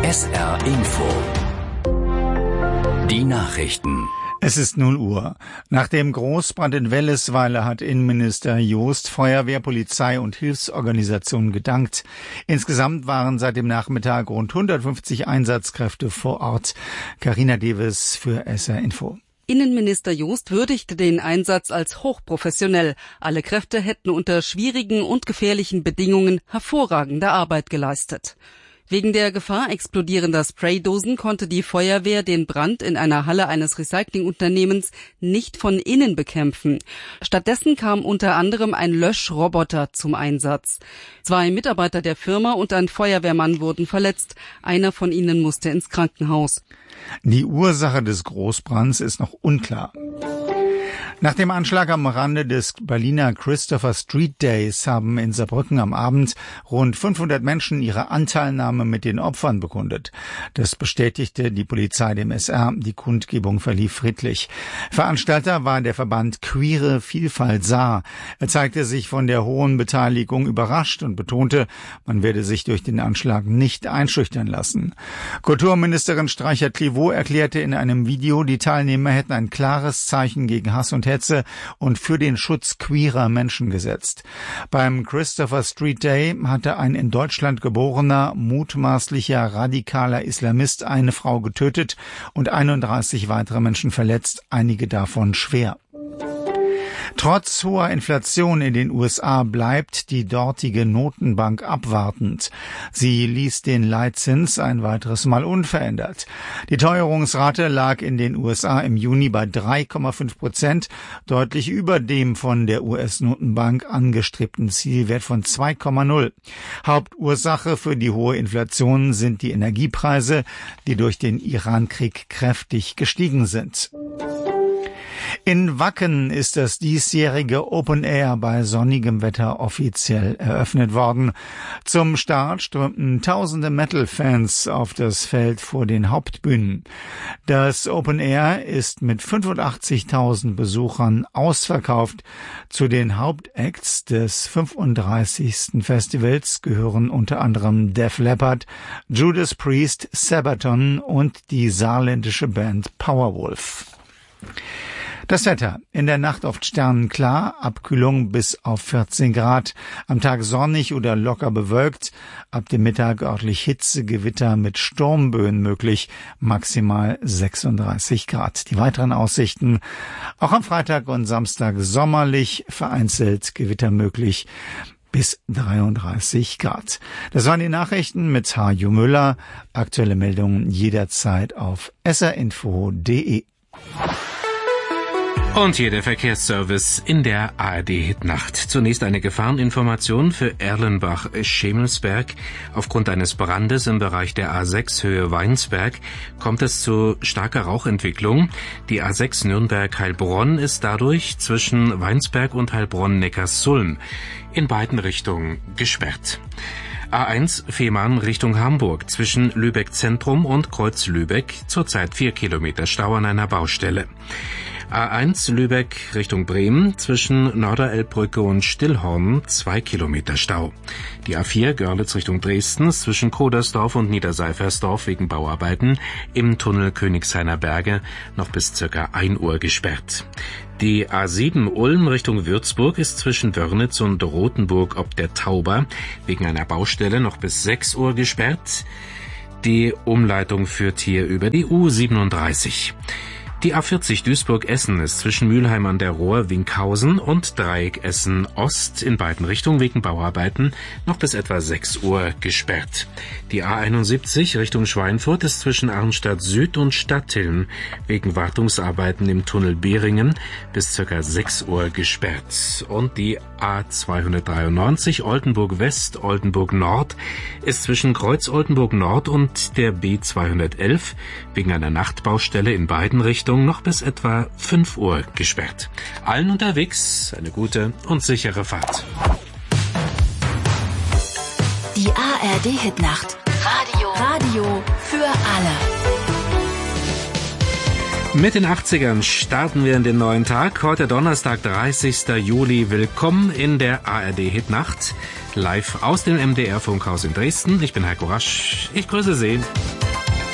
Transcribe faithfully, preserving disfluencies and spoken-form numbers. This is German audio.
S R Info. Die Nachrichten. Es ist null Uhr. Nach dem Großbrand in Wellesweiler hat Innenminister Joost Feuerwehr, Polizei und Hilfsorganisationen gedankt. Insgesamt waren seit dem Nachmittag rund hundertfünfzig Einsatzkräfte vor Ort. Carina Deves für S R Info. Innenminister Joost würdigte den Einsatz als hochprofessionell. Alle Kräfte hätten unter schwierigen und gefährlichen Bedingungen hervorragende Arbeit geleistet. Wegen der Gefahr explodierender Spraydosen konnte die Feuerwehr den Brand in einer Halle eines Recyclingunternehmens nicht von innen bekämpfen. Stattdessen kam unter anderem ein Löschroboter zum Einsatz. Zwei Mitarbeiter der Firma und ein Feuerwehrmann wurden verletzt. Einer von ihnen musste ins Krankenhaus. Die Ursache des Großbrands ist noch unklar. Nach dem Anschlag am Rande des Berliner Christopher Street Days haben in Saarbrücken am Abend rund fünfhundert Menschen ihre Anteilnahme mit den Opfern bekundet. Das bestätigte die Polizei dem S R. Die Kundgebung verlief friedlich. Veranstalter war der Verband Queere Vielfalt Saar. Er zeigte sich von der hohen Beteiligung überrascht und betonte, man werde sich durch den Anschlag nicht einschüchtern lassen. Kulturministerin Streicher-Clivaux erklärte in einem Video, die Teilnehmer hätten ein klares Zeichen gegen Hass und Hetze und für den Schutz queerer Menschen gesetzt. Beim Christopher Street Day hatte ein in Deutschland geborener, mutmaßlicher radikaler Islamist eine Frau getötet und einunddreißig weitere Menschen verletzt, einige davon schwer. Trotz hoher Inflation in den U S A bleibt die dortige Notenbank abwartend. Sie ließ den Leitzins ein weiteres Mal unverändert. Die Teuerungsrate lag in den U S A im Juni bei drei Komma fünf Prozent, deutlich über dem von der U S-Notenbank angestrebten Zielwert von zwei Komma null. Hauptursache für die hohe Inflation sind die Energiepreise, die durch den Iran-Krieg kräftig gestiegen sind. In Wacken ist das diesjährige Open Air bei sonnigem Wetter offiziell eröffnet worden. Zum Start strömten tausende Metal-Fans auf das Feld vor den Hauptbühnen. Das Open Air ist mit fünfundachtzigtausend Besuchern ausverkauft. Zu den Hauptacts des fünfunddreißigsten Festivals gehören unter anderem Def Leppard, Judas Priest, Sabaton und die saarländische Band Powerwolf. Das Wetter. In der Nacht oft sternenklar, Abkühlung bis auf vierzehn Grad, am Tag sonnig oder locker bewölkt, ab dem Mittag örtlich Hitze, Gewitter mit Sturmböen möglich, maximal sechsunddreißig Grad. Die weiteren Aussichten, auch am Freitag und Samstag sommerlich, vereinzelt Gewitter möglich, bis dreiunddreißig Grad. Das waren die Nachrichten mit Harjo Müller. Aktuelle Meldungen jederzeit auf s r info punkt d e. Und hier der Verkehrsservice in der A R D-Hitnacht. Zunächst eine Gefahreninformation für Erlenbach-Schemelsberg. Aufgrund eines Brandes im Bereich der A sechs Höhe Weinsberg kommt es zu starker Rauchentwicklung. Die A sechs Nürnberg-Heilbronn ist dadurch zwischen Weinsberg und Heilbronn-Neckarsulm in beiden Richtungen gesperrt. A eins Fehmarn Richtung Hamburg zwischen Lübeck Zentrum und Kreuz Lübeck, zurzeit vier Kilometer Stau an einer Baustelle. A eins Lübeck Richtung Bremen zwischen Norderelbbrücke und Stillhorn zwei Kilometer Stau. Die A vier Görlitz Richtung Dresden zwischen Kodersdorf und Niederseifersdorf wegen Bauarbeiten im Tunnel Königshainer Berge noch bis circa ein Uhr gesperrt. Die A sieben Ulm Richtung Würzburg ist zwischen Wörnitz und Rothenburg ob der Tauber wegen einer Baustelle noch bis sechs Uhr gesperrt. Die Umleitung führt hier über die U siebenunddreißig. Die A vierzig Duisburg-Essen ist zwischen Mülheim an der Ruhr, Winkhausen und Dreieck Essen-Ost in beiden Richtungen wegen Bauarbeiten noch bis etwa sechs Uhr gesperrt. Die A einundsiebzig Richtung Schweinfurt ist zwischen Arnstadt Süd und Stadtilm wegen Wartungsarbeiten im Tunnel Behringen bis ca. sechs Uhr gesperrt. Und die A zweihundertdreiundneunzig Oldenburg-West, Oldenburg-Nord ist zwischen Kreuz Oldenburg-Nord und der B zweihundertelf wegen einer Nachtbaustelle in beiden Richtungen noch bis etwa fünf Uhr gesperrt. Allen unterwegs eine gute und sichere Fahrt. Die A R D-Hitnacht. Radio. Radio für alle. Mit den achtzigern starten wir in den neuen Tag. Heute Donnerstag, dreißigster Juli. Willkommen in der A R D-Hitnacht. Live aus dem M D R-Funkhaus in Dresden. Ich bin Heiko Rasch. Ich grüße Sie.